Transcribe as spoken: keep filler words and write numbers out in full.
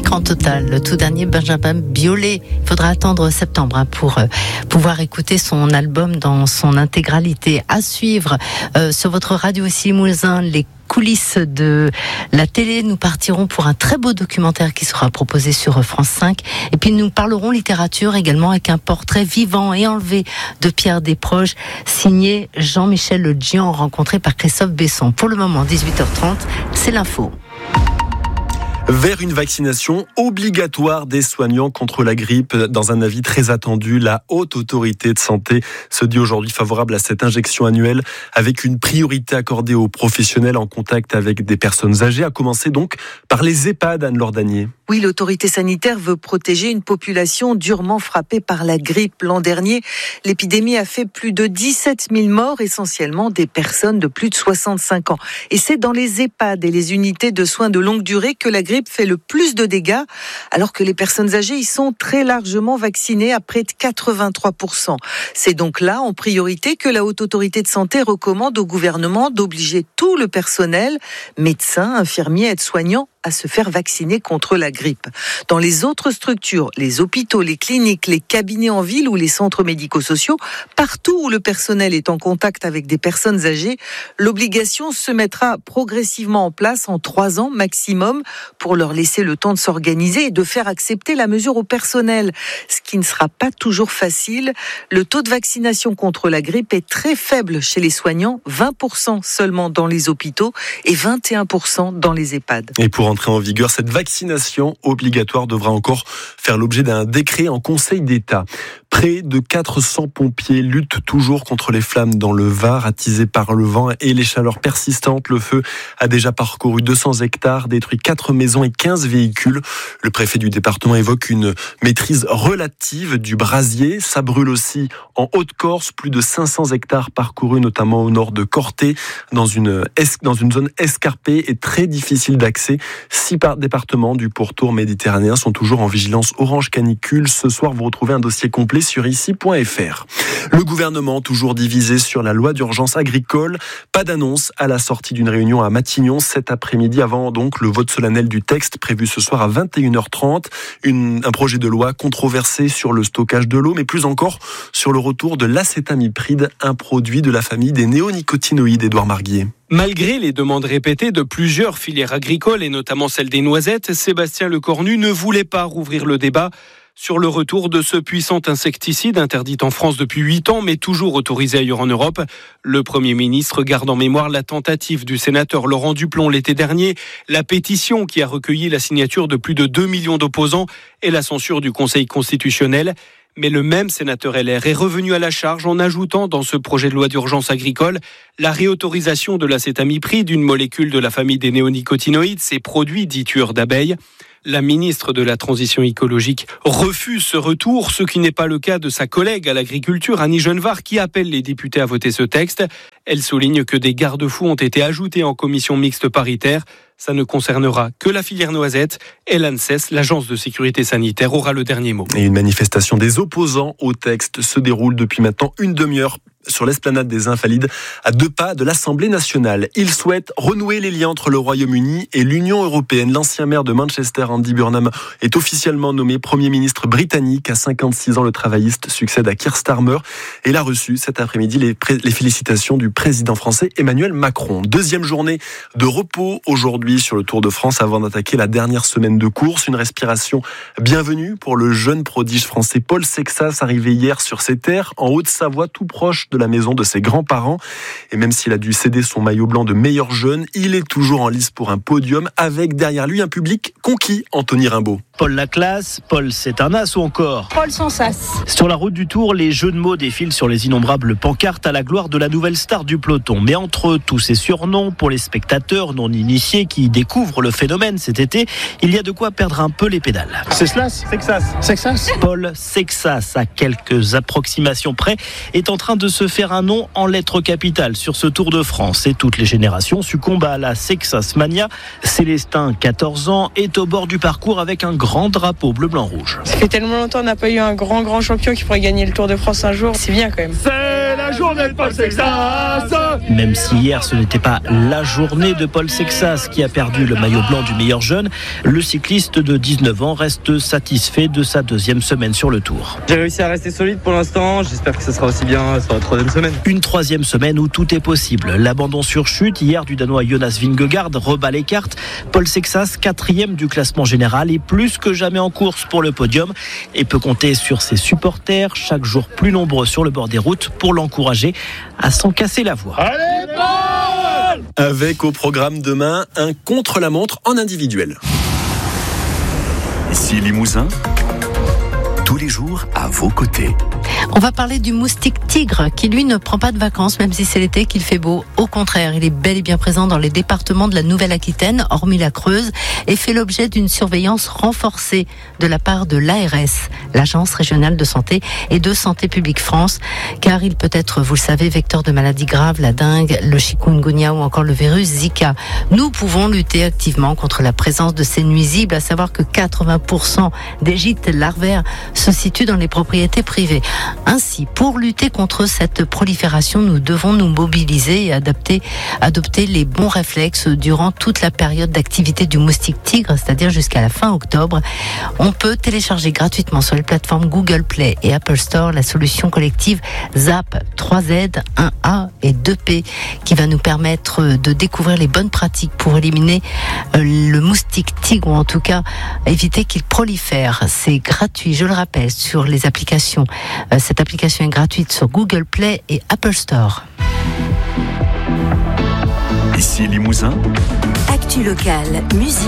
Écran total, le tout dernier Benjamin Biolay. Il faudra attendre septembre hein, pour euh, pouvoir écouter son album dans son intégralité. À suivre euh, sur votre radio aussi, Moulin, les coulisses de la télé. Nous partirons pour un très beau documentaire qui sera proposé sur France cinq. Et puis nous parlerons littérature également avec un portrait vivant et enlevé de Pierre Desproges, signé Jean-Michel Le Gian, rencontré par Christophe Besson. Pour le moment, dix-huit heures trente, c'est l'info. Vers une vaccination obligatoire des soignants contre la grippe. Dans un avis très attendu, la Haute Autorité de Santé se dit aujourd'hui favorable à cette injection annuelle avec une priorité accordée aux professionnels en contact avec des personnes âgées, à commencer donc par les EHPAD, Anne-Laure Danier. Oui, l'autorité sanitaire veut protéger une population durement frappée par la grippe. L'an dernier, l'épidémie a fait plus de dix-sept mille morts, essentiellement des personnes de plus de soixante-cinq ans. Et c'est dans les EHPAD et les unités de soins de longue durée que la grippe fait le plus de dégâts, alors que les personnes âgées y sont très largement vaccinées à près de quatre-vingt-trois pour cent. C'est donc là, en priorité, que la Haute Autorité de Santé recommande au gouvernement d'obliger tout le personnel, médecins, infirmiers, aides-soignants, à se faire vacciner contre la grippe. Dans les autres structures, les hôpitaux, les cliniques, les cabinets en ville ou les centres médico-sociaux, partout où le personnel est en contact avec des personnes âgées, l'obligation se mettra progressivement en place en trois ans maximum pour leur laisser le temps de s'organiser et de faire accepter la mesure au personnel, ce qui ne sera pas toujours facile. Le taux de vaccination contre la grippe est très faible chez les soignants, vingt pour cent seulement dans les hôpitaux et vingt et un pour cent dans les EHPAD. Et pour entrer en vigueur, cette vaccination obligatoire devra encore faire l'objet d'un décret en Conseil d'État. Près de quatre cents pompiers luttent toujours contre les flammes dans le Var, attisés par le vent et les chaleurs persistantes. Le feu a déjà parcouru deux cents hectares, détruit quatre maisons et quinze véhicules. Le préfet du département évoque une maîtrise relative du brasier. Ça brûle aussi en Haute-Corse, plus de cinq cents hectares parcourus, notamment au nord de Corté, dans une, es- dans une zone escarpée et très difficile d'accès. Six départements du pourtour méditerranéen sont toujours en vigilance orange canicule. Ce soir, vous retrouvez un dossier complet sur ici point f r. Le gouvernement toujours divisé sur la loi d'urgence agricole. Pas d'annonce à la sortie d'une réunion à Matignon cet après-midi, avant donc le vote solennel du texte prévu ce soir à vingt et une heures trente. Une, un projet de loi controversé sur le stockage de l'eau, mais plus encore sur le retour de l'acétamipride, un produit de la famille des néonicotinoïdes. Édouard Marguier. Malgré les demandes répétées de plusieurs filières agricoles, et notamment celle des noisettes, Sébastien Lecornu ne voulait pas rouvrir le débat sur le retour de ce puissant insecticide interdit en France depuis huit ans, mais toujours autorisé ailleurs en Europe. Le Premier ministre garde en mémoire la tentative du sénateur Laurent Duplon l'été dernier, la pétition qui a recueilli la signature de plus de deux millions d'opposants et la censure du Conseil constitutionnel. Mais le même sénateur L R est revenu à la charge en ajoutant dans ce projet de loi d'urgence agricole la réautorisation de l'acétamipride, une molécule de la famille des néonicotinoïdes, ces produits dits tueurs d'abeilles. La ministre de la Transition écologique refuse ce retour, ce qui n'est pas le cas de sa collègue à l'agriculture, Annie Genevard, qui appelle les députés à voter ce texte. Elle souligne que des garde-fous ont été ajoutés en commission mixte paritaire. Ça ne concernera que la filière noisette et l'ANSES, l'agence de sécurité sanitaire, aura le dernier mot. Et une manifestation des opposants au texte se déroule depuis maintenant une demi-heure sur l'esplanade des Invalides, à deux pas de l'Assemblée nationale. Ils souhaitent renouer les liens entre le Royaume-Uni et l'Union européenne. L'ancien maire de Manchester, Andy Burnham, est officiellement nommé Premier ministre britannique. À cinquante-six ans, le travailliste succède à Keir Starmer. Et il a reçu cet après-midi les, pré- les félicitations du président français Emmanuel Macron. Deuxième journée de repos aujourd'hui sur le Tour de France avant d'attaquer la dernière semaine de course. Une respiration bienvenue pour le jeune prodige français Paul Sexas, arrivé hier sur ses terres, en Haute-Savoie, tout proche de la maison de ses grands-parents. Et même s'il a dû céder son maillot blanc de meilleur jeune, il est toujours en lice pour un podium, avec derrière lui un public conquis. Anthony Rimbaud. Paul Laclasse, Paul c'est un as ou encore Paul sans sas. Sur la route du Tour, les jeux de mots défilent sur les innombrables pancartes à la gloire de la nouvelle star du peloton. Mais entre tous ces surnoms, pour les spectateurs non initiés qui découvrent le phénomène cet été, il y a de quoi perdre un peu les pédales. C'est Slas, Sexas, Sexas. Paul Sexas, à quelques approximations près, est en train de se faire un nom en lettres capitales sur ce Tour de France. Et toutes les générations succombent à la Sexas Mania. Célestin, quatorze ans, est au bord du parcours avec un grand drapeau bleu-blanc-rouge. Ça fait tellement longtemps qu'on n'a pas eu un grand grand champion qui pourrait gagner le Tour de France un jour. C'est bien quand même. C'est la journée de Paul Sexas. Même si hier ce n'était pas la journée de Paul Sexas qui a perdu le maillot blanc du meilleur jeune, le cycliste de dix-neuf ans reste satisfait de sa deuxième semaine sur le Tour. J'ai réussi à rester solide pour l'instant, j'espère que ce sera aussi bien sur la troisième semaine. Une troisième semaine où tout est possible. L'abandon sur chute hier du Danois Jonas Vingegaard rebat les cartes. Paul Sexas, quatrième du classement général, est plus que jamais en course pour le podium et peut compter sur ses supporters, chaque jour plus nombreux sur le bord des routes, pour l'encourager à s'en casser la voix. Allez, Paul! Avec au programme demain un contre-la-montre en individuel. Ici Limousin, tous les jours à vos côtés. On va parler du moustique tigre qui, lui, ne prend pas de vacances, même si c'est l'été, qu'il fait beau. Au contraire, il est bel et bien présent dans les départements de la Nouvelle-Aquitaine, hormis la Creuse, et fait l'objet d'une surveillance renforcée de la part de l'A R S, l'Agence régionale de santé, et de Santé publique France, car il peut être, vous le savez, vecteur de maladies graves, la dengue, le chikungunya ou encore le virus Zika. Nous pouvons lutter activement contre la présence de ces nuisibles, à savoir que quatre-vingts pour cent des gîtes larvaires se situent dans les propriétés privées. Ainsi, pour lutter contre cette prolifération, nous devons nous mobiliser et adapter, adopter les bons réflexes durant toute la période d'activité du moustique tigre, c'est-à-dire jusqu'à la fin octobre. On peut télécharger gratuitement sur les plateformes Google Play et Apple Store la solution collective ZAP trois Z, un A et deux P qui va nous permettre de découvrir les bonnes pratiques pour éliminer le moustique tigre, ou en tout cas éviter qu'il prolifère. C'est gratuit, je le rappelle, sur les applications. Cette application est gratuite sur Google Play et Apple Store. Ici Limousin. Actu locale, musique.